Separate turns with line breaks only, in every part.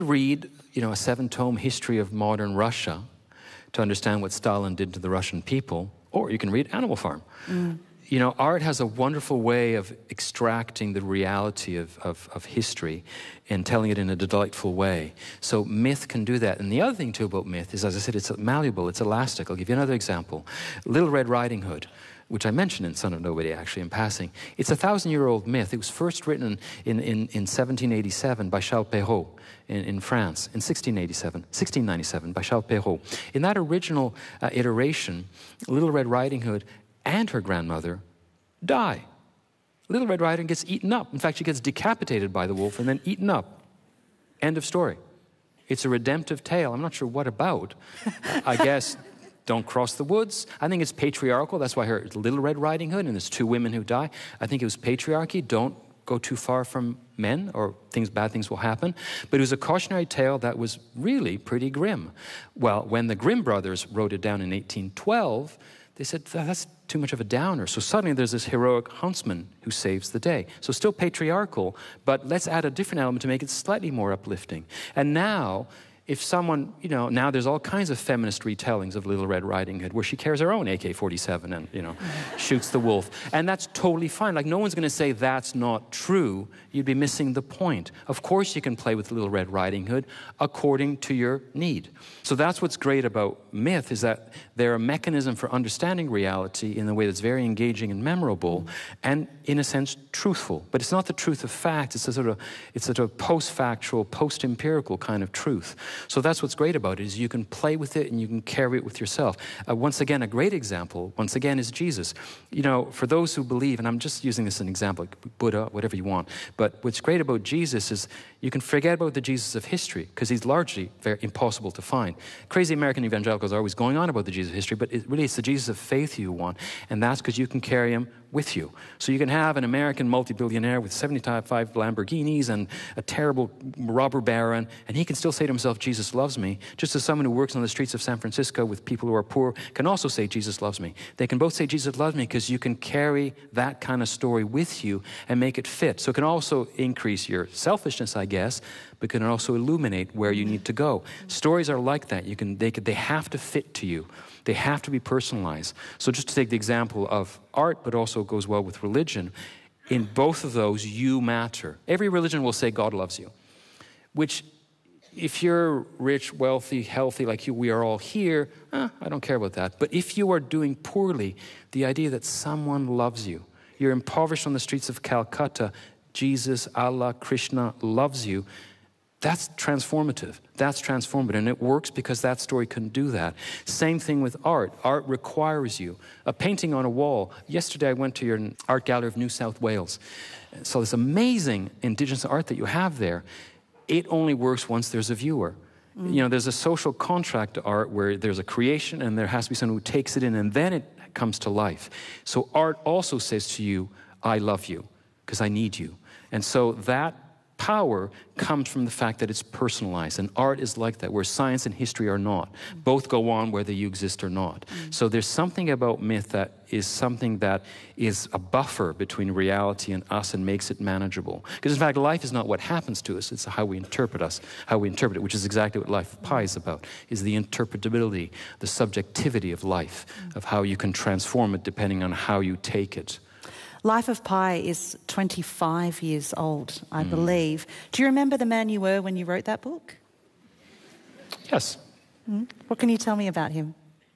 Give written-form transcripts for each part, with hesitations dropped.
read, a 7-tome history of modern Russia to understand what Stalin did to the Russian people, or you can read Animal Farm. Art has a wonderful way of extracting the reality of history and telling it in a delightful way. So myth can do that. And the other thing, too, about myth is, as I said, it's malleable, it's elastic. I'll give you another example. Little Red Riding Hood, which I mentioned in Son of Nobody, actually, in passing. It's a 1,000-year-old myth. It was first written in 1787 by Charles Perrault in France, in 1697, by Charles Perrault. In that original iteration, Little Red Riding Hood and her grandmother die. Little Red Riding Hood gets eaten up. In fact, she gets decapitated by the wolf and then eaten up. End of story. It's a redemptive tale. I'm not sure what about. I guess, don't cross the woods. I think it's patriarchal. That's why her Little Red Riding Hood, and there's 2 women who die. I think it was patriarchy. Don't go too far from men, or bad things will happen. But it was a cautionary tale that was really pretty grim. Well, when the Grimm brothers wrote it down in 1812, they said, that's too much of a downer. So suddenly there's this heroic huntsman who saves the day. So still patriarchal, but let's add a different element to make it slightly more uplifting. And now, if someone, now there's all kinds of feminist retellings of Little Red Riding Hood where she carries her own AK-47 and, shoots the wolf. And that's totally fine. Like, no one's going to say that's not true. You'd be missing the point. Of course you can play with Little Red Riding Hood according to your need. So that's what's great about myth, is that they're a mechanism for understanding reality in a way that's very engaging and memorable and, in a sense, truthful. But it's not the truth of fact. It's a sort of post-factual, post-empirical kind of truth. So that's what's great about it, is you can play with it and you can carry it with yourself. Once again, a great example, is Jesus. For those who believe, and I'm just using this as an example, like Buddha, whatever you want, but what's great about Jesus is you can forget about the Jesus of history, because he's largely very impossible to find. Crazy American evangelicals are always going on about the Jesus of history, but it's the Jesus of faith you want, and that's because you can carry him with you. So you can have an American multi-billionaire with 75 Lamborghinis and a terrible robber baron, and he can still say to himself, Jesus loves me, just as someone who works on the streets of San Francisco with people who are poor can also say, Jesus loves me. They can both say, Jesus loves me, because you can carry that kind of story with you and make it fit. So it can also increase your selfishness, I guess, but can also illuminate where you need to go. Stories are like that. They have to fit to you. They have to be personalized. So just to take the example of art, but also goes well with religion, in both of those, you matter. Every religion will say God loves you, which, if you're rich, wealthy, healthy, like you, we are all here, I don't care about that. But if you are doing poorly, the idea that someone loves you, you're impoverished on the streets of Calcutta, Jesus, Allah, Krishna loves you, that's transformative. That's transformative. And it works because that story can do that. Same thing with art. Art requires you. A painting on a wall. Yesterday I went to your art gallery of New South Wales. So this amazing Indigenous art that you have there, it only works once there's a viewer. There's a social contract to art where there's a creation and there has to be someone who takes it in, and then it comes to life. So art also says to you, I love you because I need you. And so that power comes from the fact that it's personalized, and art is like that, where science and history are not. Both go on whether you exist or not. So there's something about myth that is something that is a buffer between reality and us and makes it manageable. Because in fact, life is not what happens to us, it's how we interpret it, which is exactly what Life of Pi is about, is the interpretability, the subjectivity of life, of how you can transform it depending on how you take it.
Life of Pi is 25 years old, I believe. Do you remember the man you were when you wrote that book?
Yes.
What can you tell me about him?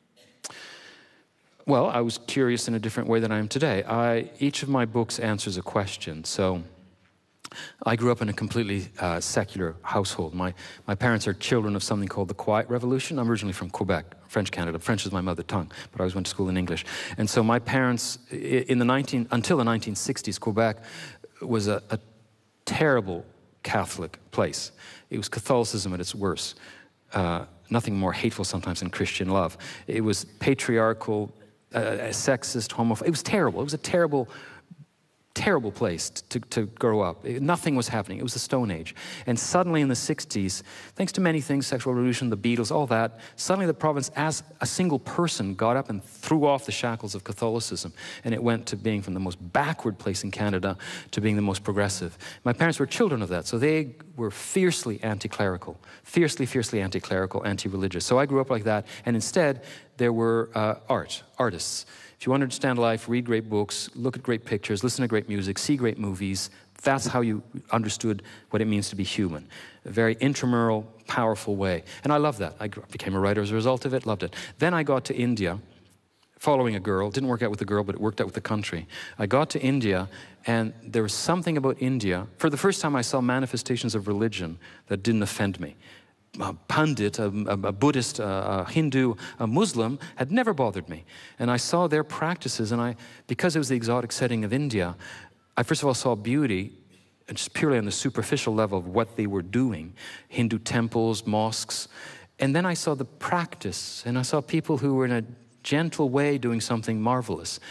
Well, I was curious in a different way than I am today. Each of my books answers a question. So I grew up in a completely secular household. My parents are children of something called the Quiet Revolution. I'm originally from Quebec, French Canada. French is my mother tongue, but I always went to school in English. And so my parents, until the 1960s, Quebec was a terrible Catholic place. It was Catholicism at its worst. Nothing more hateful sometimes than Christian love. It was patriarchal, sexist, homophobic. It was terrible. It was a terrible place to grow up. Nothing was happening. It was the Stone Age. And suddenly in the 60s, thanks to many things, sexual revolution, the Beatles, all that, suddenly the province, as a single person, got up and threw off the shackles of Catholicism. And it went to being from the most backward place in Canada to being the most progressive. My parents were children of that. So they were fiercely anti-clerical, fiercely anti-clerical, anti-religious. So I grew up like that, and instead there were artists. If you want to understand life, read great books, look at great pictures, listen to great music, see great movies. That's how you understood what it means to be human. A very intramural, powerful way. And I loved that. I became a writer as a result of it, loved it. Then I got to India, following a girl. Didn't work out with the girl, but it worked out with the country. I got to India, and there was something about India. For the first time, I saw manifestations of religion that didn't offend me. A Pandit, a Buddhist, a Hindu, a Muslim had never bothered me. And I saw their practices, and because it was the exotic setting of India, I first of all saw beauty, just purely on the superficial level of what they were doing. Hindu temples, mosques. And then I saw the practice, and I saw people who were in a gentle way doing something marvelous.